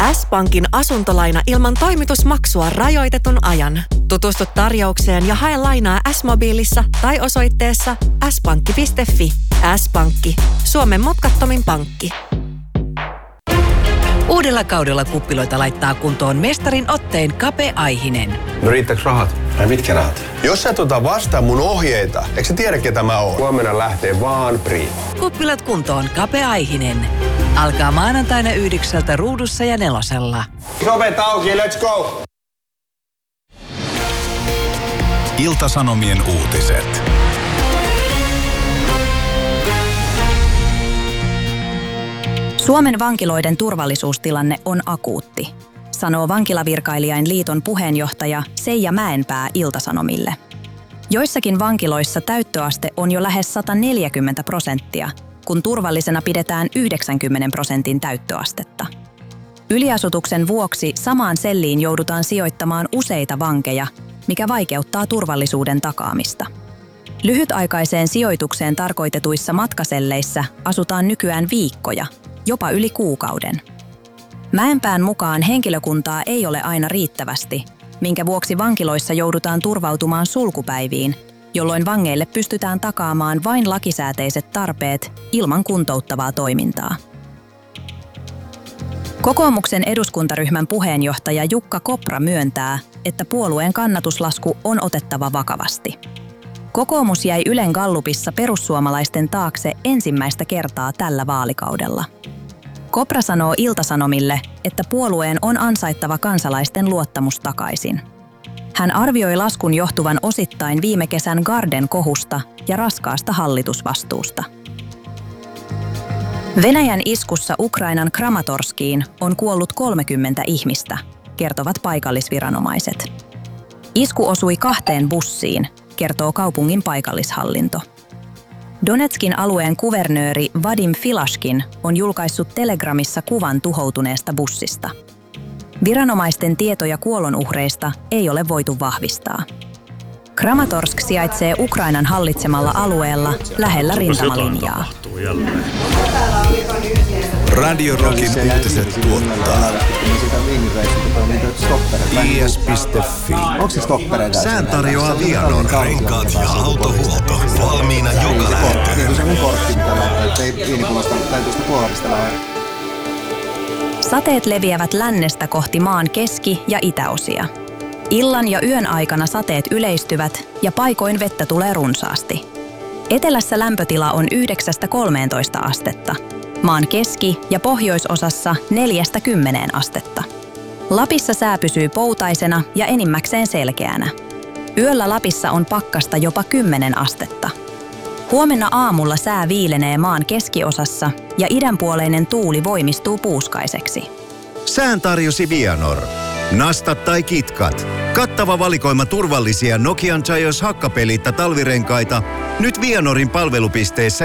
S-Pankin asuntolaina ilman toimitusmaksua rajoitetun ajan. Tutustu tarjoukseen ja hae lainaa S-mobiilissa tai osoitteessa s-pankki.fi. S-Pankki. Suomen mutkattomin pankki. Uudella kaudella kuppiloita laittaa kuntoon mestarin otteen Kape Aihinen. No riittääkö rahat? Ai mitkä rahat? Jos sä et ota vastaan mun ohjeita, eikö sä tiedä ketä mä oon? Huomenna lähtee vaan Prima. Kuppilat kuntoon Kape Aihinen. Alkaa maanantaina 9 Ruudussa ja 4. Ovet auki, let's go! Ilta-Sanomien uutiset. Suomen vankiloiden turvallisuustilanne on akuutti, sanoo Vankilavirkailijain liiton puheenjohtaja Seija Mäenpää Ilta-Sanomille. Joissakin vankiloissa täyttöaste on jo lähes 140%, kun turvallisena pidetään 90% täyttöastetta. Yliasutuksen vuoksi samaan selliin joudutaan sijoittamaan useita vankeja, mikä vaikeuttaa turvallisuuden takaamista. Lyhytaikaiseen sijoitukseen tarkoitetuissa matkaselleissä asutaan nykyään viikkoja, jopa yli kuukauden. Mäenpään mukaan henkilökuntaa ei ole aina riittävästi, minkä vuoksi vankiloissa joudutaan turvautumaan sulkupäiviin, jolloin vangeille pystytään takaamaan vain lakisääteiset tarpeet ilman kuntouttavaa toimintaa. Kokoomuksen eduskuntaryhmän puheenjohtaja Jukka Kopra myöntää, että puolueen kannatuslasku on otettava vakavasti. Kokoomus jäi Ylen gallupissa perussuomalaisten taakse ensimmäistä kertaa tällä vaalikaudella. Kopra sanoo Ilta-Sanomille, että puolueen on ansaittava kansalaisten luottamus takaisin. Hän arvioi laskun johtuvan osittain viime kesän Garden-kohusta ja raskaasta hallitusvastuusta. Venäjän iskussa Ukrainan Kramatorskiin on kuollut 30 ihmistä, kertovat paikallisviranomaiset. Isku osui 2 bussiin, kertoo kaupungin paikallishallinto. Donetskin alueen kuvernööri Vadim Filashkin on julkaissut Telegramissa kuvan tuhoutuneesta bussista. Viranomaisten tietoja kuolonuhreista ei ole voitu vahvistaa. Kramatorsk sijaitsee Ukrainan hallitsemalla alueella lähellä rintamalinjaa. Radio Rockin uutiset tuottaa is.fi. Onko se stoppereita? Sään tarjoaa Vianor renkaat ja autohuolto valmiina joka lähtöön. Se on mun kortti tällä, ettei viinipulasta täytyy sitä puolesta lähde. Sateet leviävät lännestä kohti maan keski- ja itäosia. Illan ja yön aikana sateet yleistyvät ja paikoin vettä tulee runsaasti. Etelässä lämpötila on 9–13 astetta. Maan keski- ja pohjoisosassa 4–10 astetta. Lapissa sää pysyy poutaisena ja enimmäkseen selkeänä. Yöllä Lapissa on pakkasta jopa 10 astetta. Huomenna aamulla sää viilenee maan keskiosassa ja idänpuoleinen tuuli voimistuu puuskaiseksi. Sään tarjosi Vianor. Nastat tai kitkat. Kattava valikoima turvallisia Nokian Giants hakkapelitta talvirenkaita nyt Vianorin palvelupisteissä